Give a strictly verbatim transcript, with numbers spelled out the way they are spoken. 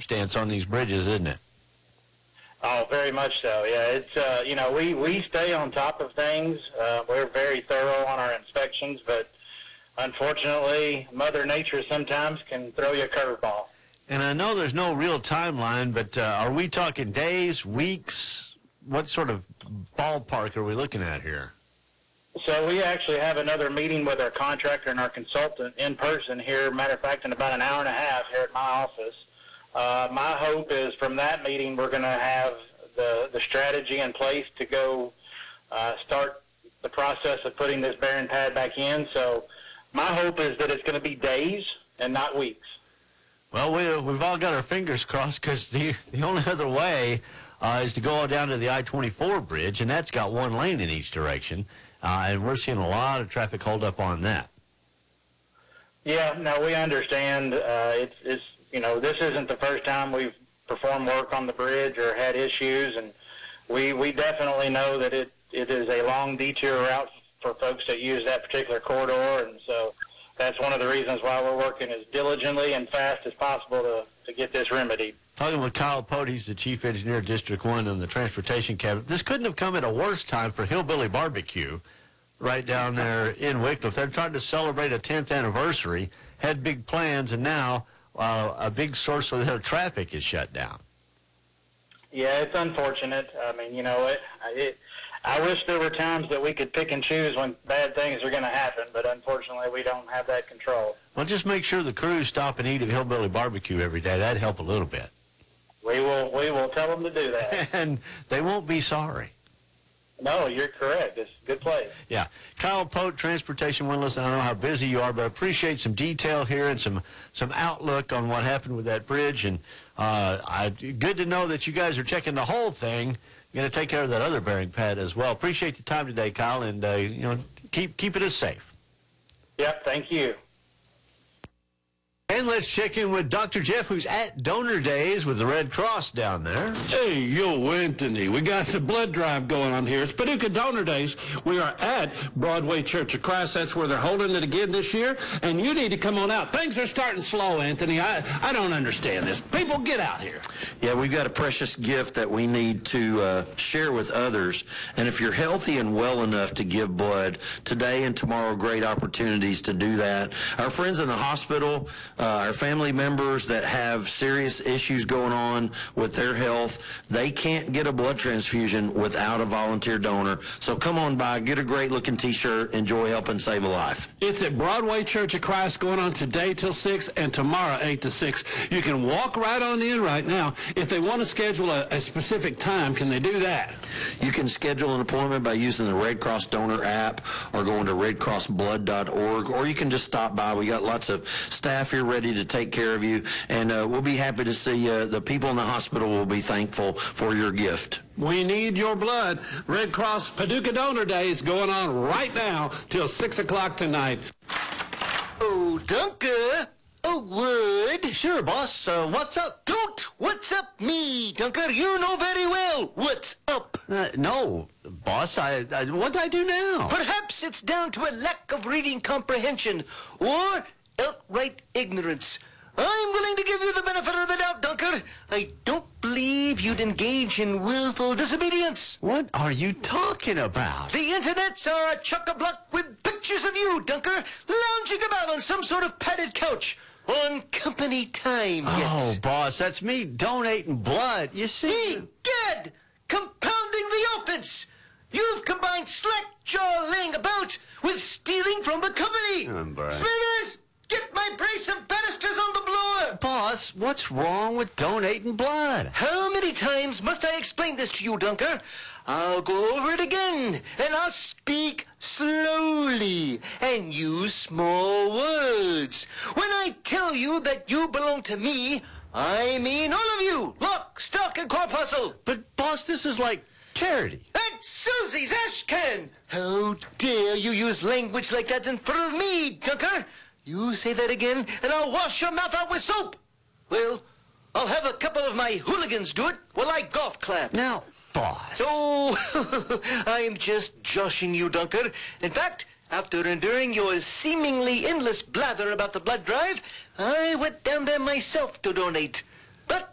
circumstance on these bridges, isn't it? Oh, very much so. Yeah, it's uh, you know we, we stay on top of things. Uh, we're very thorough on our inspections, but unfortunately, Mother Nature sometimes can throw you a curveball. And I know there's no real timeline, but uh, are we talking days, weeks? What sort of ballpark are we looking at here? So we actually have another meeting with our contractor and our consultant in person here. Matter of fact, in about an hour and a half here at my office. Uh, my hope is from that meeting we're going to have the, the strategy in place to go uh, start the process of putting this bearing pad back in. So my hope is that it's going to be days and not weeks. Well, we, we've all got our fingers crossed because the, the only other way uh, is to go down to the I twenty-four bridge, and that's got one lane in each direction, uh, and we're seeing a lot of traffic hold up on that. Yeah, no, we understand. Uh, it's, it's You know, this isn't the first time we've performed work on the bridge or had issues, and we we definitely know that it, it is a long detour route for folks that use that particular corridor, and so that's one of the reasons why we're working as diligently and fast as possible to, to get this remedied. Talking with Kyle Pote, he's the chief engineer of District one in the Transportation Cabinet. This couldn't have come at a worse time for Hillbilly Barbecue right down there in Wycliffe. They're trying to celebrate a tenth anniversary, had big plans, and now Uh, a big source of their traffic is shut down. Yeah, it's unfortunate. I mean, you know, it, it, I wish there were times that we could pick and choose when bad things are going to happen, but unfortunately we don't have that control. Well, just make sure the crews stop and eat at Hillbilly Barbecue every day. That'd help a little bit. We will, we will tell them to do that. And they won't be sorry. No, you're correct. It's a good place. Yeah. Kyle Pote, Transportation One. Listen, I don't know how busy you are, but I appreciate some detail here and some, some outlook on what happened with that bridge. And uh, I, good to know that you guys are checking the whole thing. You're going to take care of that other bearing pad as well. Appreciate the time today, Kyle, and uh, you know, keep keep it as safe. Yep, thank you. And let's check in with Doctor Jeff, who's at Donor Days with the Red Cross down there. Hey, yo, Anthony, we got the blood drive going on here. It's Paducah Donor Days. We are at Broadway Church of Christ. That's where they're holding it again this year, and you need to come on out. Things are starting slow, Anthony. I, I don't understand this. People, get out here. Yeah, we've got a precious gift that we need to uh, share with others, and if you're healthy and well enough to give blood, today and tomorrow, great opportunities to do that. Our friends in the hospital, Uh, our family members that have serious issues going on with their health, they can't get a blood transfusion without a volunteer donor. So come on by, get a great-looking T-shirt, enjoy helping save a life. It's at Broadway Church of Christ, going on today till six and tomorrow eight to six. You can walk right on in right now. If they want to schedule a, a specific time, can they do that? You can schedule an appointment by using the Red Cross Donor app or going to red cross blood dot org, or you can just stop by. We got lots of staff here ready to take care of you, and uh, we'll be happy to see you. The people in the hospital will be thankful for your gift. We need your blood. Red Cross Paducah Donor Days going on right now till six o'clock tonight. Oh, Dunker. Oh, Wood. Sure, boss. Uh, what's up? Don't. What's up me, Dunker? You know very well what's up. Uh, no, boss. I, I what did I do now? Perhaps it's down to a lack of reading comprehension or outright ignorance. I'm willing to give you the benefit of the doubt, Dunker. I don't believe you'd engage in willful disobedience. What are you talking about? The internets are chock-a-block with pictures of you, Dunker, lounging about on some sort of padded couch on company time. Oh, Yet. boss, that's me donating blood. You see? Egad! Compounding the offense! You've combined slack jaw laying about with stealing from the company. Oh, boy. Smithers! Get my brace of banisters on the blower! Boss, what's wrong with donating blood? How many times must I explain this to you, Dunker? I'll go over it again, and I'll speak slowly and use small words. When I tell you that you belong to me, I mean all of you, lock, stock, and corpuscle. But, boss, this is like charity. And Susie's ash can! How dare you use language like that in front of me, Dunker? You say that again, and I'll wash your mouth out with soap. Well, I'll have a couple of my hooligans do it while I golf clap. Now, boss. Oh, I'm just joshing you, Dunker. In fact, after enduring your seemingly endless blather about the blood drive, I went down there myself to donate. But